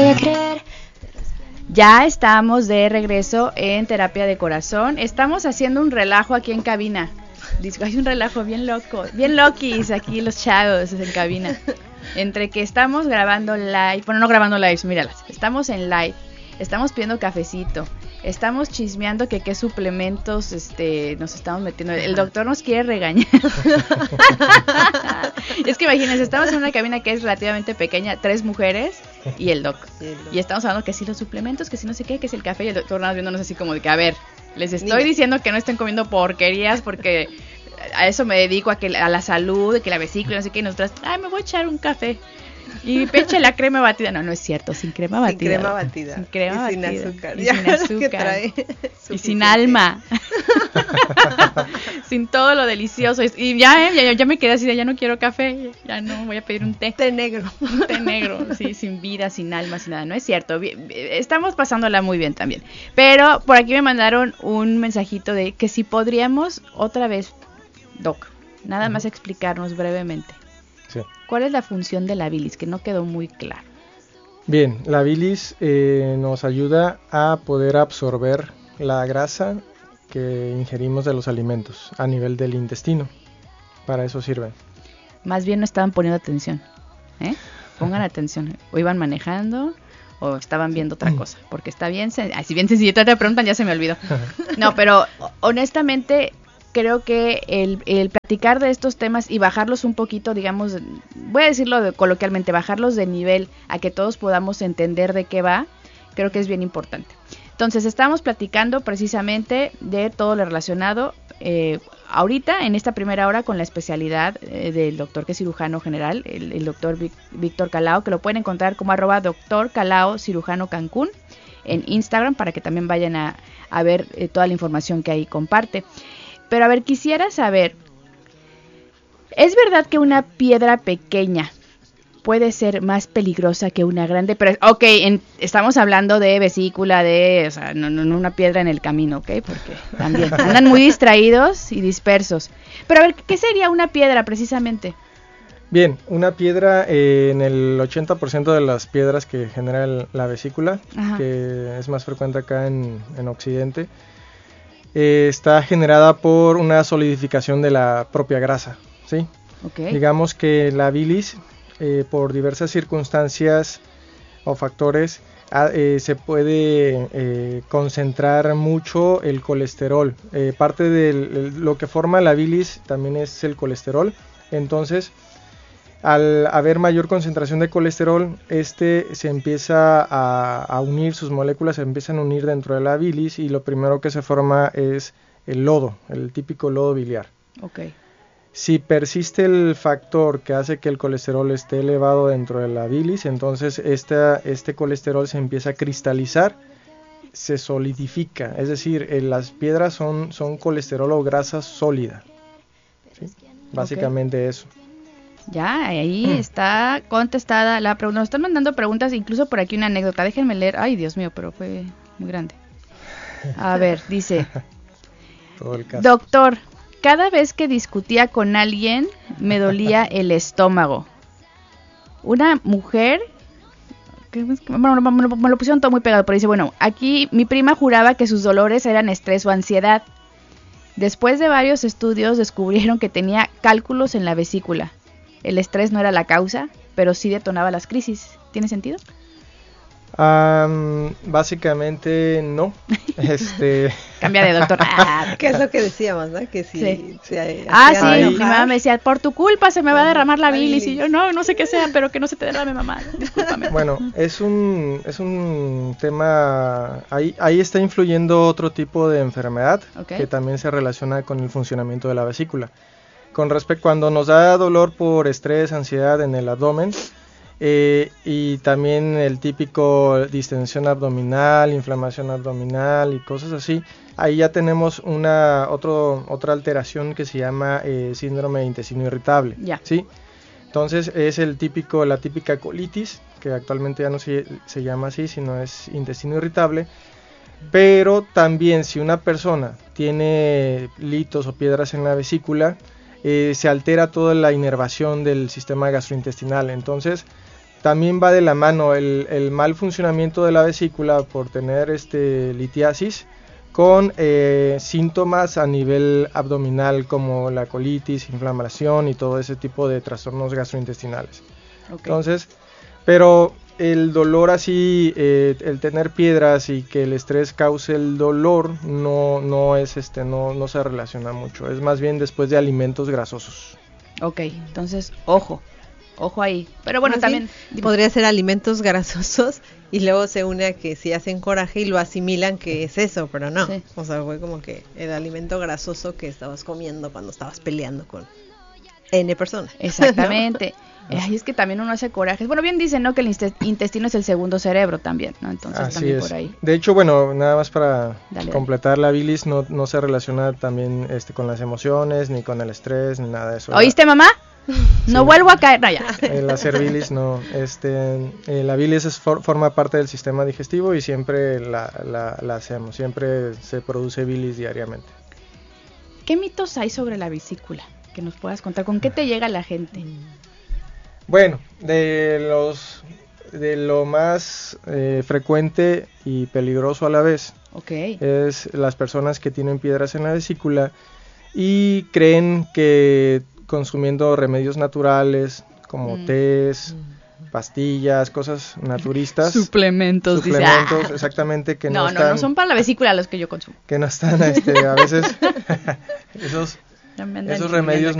voy a creer. Ya estamos de regreso en Terapia de Corazón. Estamos haciendo un relajo aquí en cabina. Hay un relajo bien loco, bien loquis aquí los chavos en cabina. Entre que estamos grabando live, bueno, no grabando live, míralas. Estamos en live, estamos pidiendo cafecito, estamos chismeando que qué suplementos nos estamos metiendo. El doctor nos quiere regañar. Es que imagínense, estamos en una cabina que es relativamente pequeña, 3 mujeres y el doc. Y estamos hablando que si los suplementos, que si no sé qué, que si el café, y el doctor nada más viéndonos así como de que, a ver, les estoy diciendo que no estén comiendo porquerías porque a eso me dedico, a la salud, que la vesícula, no sé qué, y nosotras, me voy a echar un café. Y peche la crema batida. No, no es cierto, sin crema batida. Sin crema batida. Sin crema batida. Sin azúcar. Y sin azúcar. Y sin alma. Sin todo lo delicioso. Y ya me quedé así de ya no quiero café, ya no voy a pedir un té. Té negro. Un té negro, sí, sin vida, sin alma, sin nada. No es cierto. Estamos pasándola muy bien también. Pero por aquí me mandaron un mensajito de que si podríamos otra vez, Doc, nada más explicarnos brevemente. Sí. ¿Cuál es la función de la bilis? Que no quedó muy claro. Bien, la bilis nos ayuda a poder absorber la grasa que ingerimos de los alimentos a nivel del intestino. Para eso sirve. Más bien no estaban poniendo atención. Pongan atención. O iban manejando o estaban viendo otra cosa. Porque está bien, si bien sencillito te preguntan, ya se me olvidó. No, pero honestamente creo que el platicar de estos temas y bajarlos un poquito, digamos, voy a decirlo coloquialmente, bajarlos de nivel a que todos podamos entender de qué va, creo que es bien importante. Entonces, estamos platicando precisamente de todo lo relacionado ahorita, en esta primera hora, con la especialidad del doctor que es cirujano general, el doctor Víctor Calao, que lo pueden encontrar como @Dr. Calao Cirujano Cancún en Instagram, para que también vayan a ver toda la información que ahí comparte. Pero a ver, quisiera saber, ¿es verdad que una piedra pequeña puede ser más peligrosa que una grande? Pero, estamos hablando de vesícula, no una piedra en el camino, ¿ok? Porque también andan muy distraídos y dispersos. Pero a ver, ¿qué sería una piedra precisamente? Bien, una piedra, en el 80% de las piedras que genera la vesícula, ajá, que es más frecuente acá en Occidente, está generada por una solidificación de la propia grasa, ¿sí? Okay. Digamos que la bilis, por diversas circunstancias o factores, se puede concentrar mucho el colesterol. Parte de lo que forma la bilis también es el colesterol. Entonces, al haber mayor concentración de colesterol, se empieza a unir, sus moléculas se empiezan a unir dentro de la bilis, y lo primero que se forma es el lodo, el típico lodo biliar. Okay. Si persiste el factor que hace que el colesterol esté elevado dentro de la bilis, entonces este colesterol se empieza a cristalizar, se solidifica, es decir, las piedras son colesterol o grasa sólida, ¿sí? Básicamente okay. Eso. Ya, ahí está contestada la pregunta. Nos están mandando preguntas, incluso por aquí una anécdota. Déjenme leer. Ay, Dios mío, pero fue muy grande. A ver, dice: todo el caso. Doctor, cada vez que discutía con alguien me dolía el estómago. Una mujer, bueno, me lo pusieron todo muy pegado, pero dice, bueno, aquí mi prima juraba que sus dolores eran estrés o ansiedad. Después de varios estudios descubrieron que tenía cálculos en la vesícula. El estrés no era la causa, pero sí detonaba las crisis. ¿Tiene sentido? Básicamente no. Cambia de doctor. ¿Qué es lo que decíamos, no? Que si sí. Sí, mi mamá me decía, por tu culpa se me va a derramar la bilis. Y yo, no sé qué sea, pero que no se te derrame, mamá. Discúlpame. Bueno, es un tema. Ahí está influyendo otro tipo de enfermedad, okay, que también se relaciona con el funcionamiento de la vesícula. Con respecto, cuando nos da dolor por estrés, ansiedad en el abdomen, y también el típico distensión abdominal, inflamación abdominal y cosas así, ahí ya tenemos otra alteración que se llama síndrome de intestino irritable, yeah. ¿sí? Entonces es la típica colitis, que actualmente ya no se llama así, sino es intestino irritable. Pero también si una persona tiene litos o piedras en la vesícula, se altera toda la inervación del sistema gastrointestinal. Entonces también va de la mano el mal funcionamiento de la vesícula por tener litiasis con síntomas a nivel abdominal como la colitis, inflamación y todo ese tipo de trastornos gastrointestinales. Okay. Entonces, pero el dolor así, el tener piedras y que el estrés cause el dolor no se relaciona mucho, es más bien después de alimentos grasosos. Ok, entonces, ojo ahí. Pero bueno, también podría ser alimentos grasosos y luego se une a que si hacen coraje y lo asimilan que es eso, pero no. Sí. O sea, fue como que el alimento grasoso que estabas comiendo cuando estabas peleando con N personas. Exactamente. ¿No? Ay, es que también uno hace corajes. Bueno, bien dicen, ¿no? Que el intestino es el segundo cerebro también, ¿no? Entonces así también es. Por ahí. De hecho, bueno, nada más para completar, la bilis no se relaciona también con las emociones, ni con el estrés, ni nada de eso. ¿Oíste, mamá? No sí. Vuelvo a caer, no, ya. El hacer bilis no, la bilis forma parte del sistema digestivo y siempre la hacemos, siempre se produce bilis diariamente. ¿Qué mitos hay sobre la vesícula? Que nos puedas contar, ¿con qué te llega la gente? Bueno, de lo más frecuente y peligroso a la vez, es las personas que tienen piedras en la vesícula y creen que consumiendo remedios naturales como tés, pastillas, cosas naturistas, suplementos, exactamente, que no están, no son para la vesícula los que yo consumo, que no están a veces esos remedios